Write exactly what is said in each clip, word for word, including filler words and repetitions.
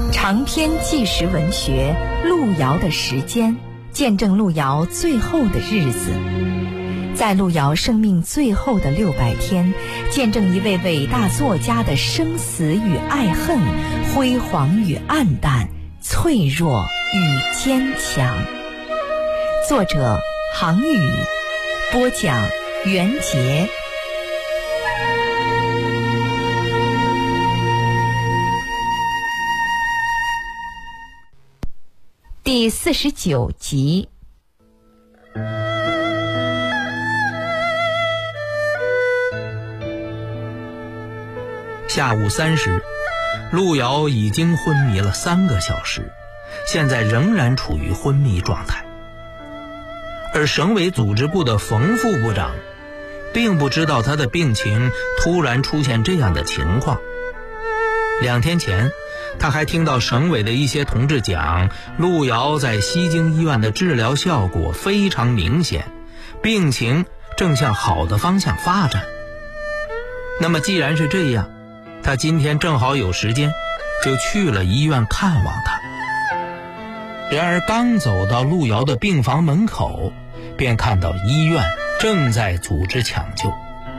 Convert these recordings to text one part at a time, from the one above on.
长篇纪实文学《路遥的时间》，见证路遥最后的日子。在路遥生命最后的六百天，见证一位伟大作家的生死与爱恨，辉煌与暗淡，脆弱与坚强。作者杭宇，播讲袁杰。第四十九集。 下午三时，路遥已经昏迷了三个小时，现在仍然处于昏迷状态。而省委组织部的冯副部长并不知道他的病情突然出现这样的情况。两天前，他还听到省委的一些同志讲，路遥在西京医院的治疗效果非常明显，病情正向好的方向发展。那么既然是这样，他今天正好有时间，就去了医院看望他。然而刚走到路遥的病房门口，便看到医院正在组织抢救。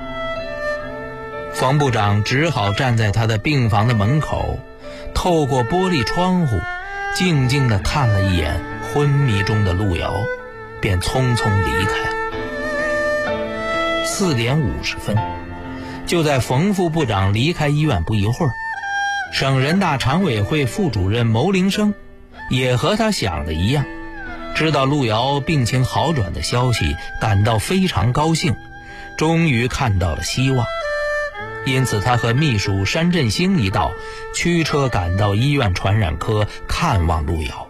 冯部长只好站在他的病房的门口，透过玻璃窗户静静地看了一眼昏迷中的路遥，便匆匆离开了。四点五十分，就在冯副部长离开医院不一会儿，省人大常委会副主任牟铃生也和他想的一样，知道路遥病情好转的消息，感到非常高兴，终于看到了希望。因此他和秘书山振兴一道驱车赶到医院传染科看望路遥。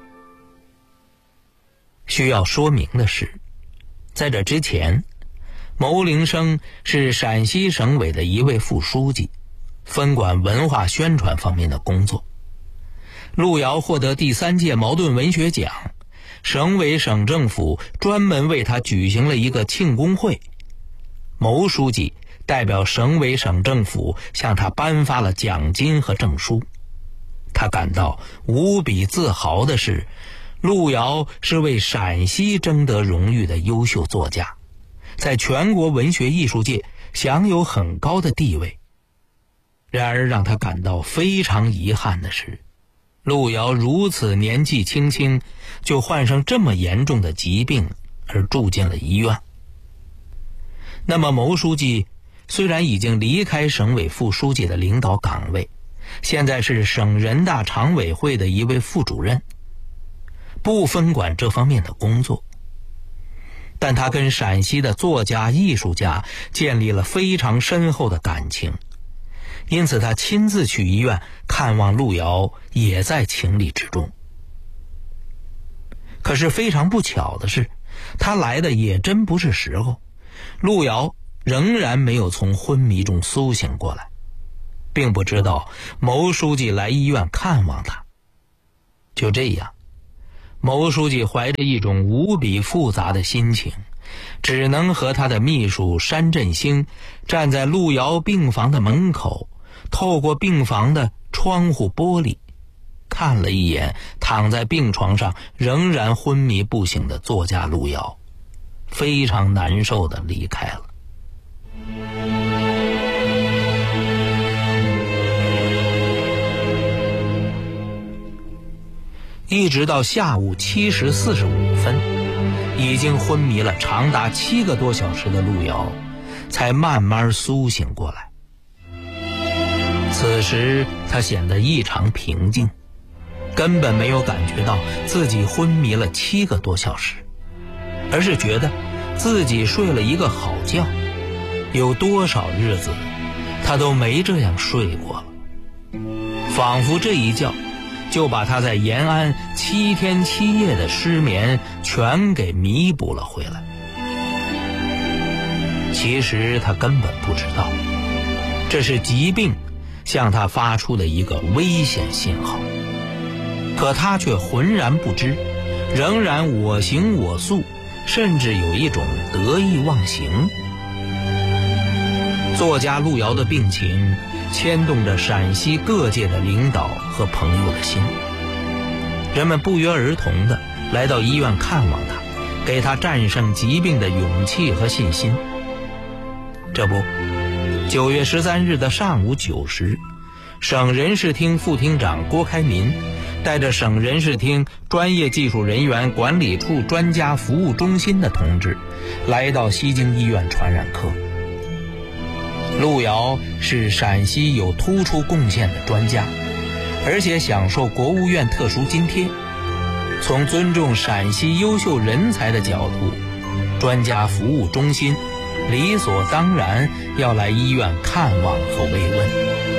需要说明的是，在这之前，牟铃生是陕西省委的一位副书记，分管文化宣传方面的工作。路遥获得第三届茅盾文学奖，省委省政府专门为他举行了一个庆功会，牟书记代表省委省政府向他颁发了奖金和证书。他感到无比自豪的是，路遥是为陕西争得荣誉的优秀作家，在全国文学艺术界享有很高的地位。然而让他感到非常遗憾的是，路遥如此年纪轻轻就患上这么严重的疾病，而住进了医院。那么牟书记虽然已经离开省委副书记的领导岗位，现在是省人大常委会的一位副主任，不分管这方面的工作，但他跟陕西的作家艺术家建立了非常深厚的感情，因此他亲自去医院看望路遥也在情理之中。可是非常不巧的是，他来的也真不是时候，路遥仍然没有从昏迷中苏醒过来，并不知道牟书记来医院看望他。就这样，牟书记怀着一种无比复杂的心情，只能和他的秘书山振兴站在路遥病房的门口，透过病房的窗户玻璃看了一眼躺在病床上仍然昏迷不醒的作家路遥，非常难受地离开了。一直到下午七时四十五分，已经昏迷了长达七个多小时的路遥才慢慢苏醒过来。此时他显得异常平静，根本没有感觉到自己昏迷了七个多小时，而是觉得自己睡了一个好觉，有多少日子他都没这样睡过了，仿佛这一觉就把他在延安七天七夜的失眠全给弥补了回来。其实他根本不知道，这是疾病向他发出的一个危险信号，可他却浑然不知，仍然我行我素，甚至有一种得意忘形。作家路遥的病情牵动着陕西各界的领导和朋友的心， 人们不约而同地来到医院看望他，给他战胜疾病的勇气和信心。这不，九月十三日的上午九时，省人事厅副厅长郭开民带着省人事厅专业技术人员管理处专家服务中心的同志来到西京医院传染科。陆遥是陕西有突出贡献的专家，而且享受国务院特殊津贴。从尊重陕西优秀人才的角度，专家服务中心理所当然要来医院看望和慰问。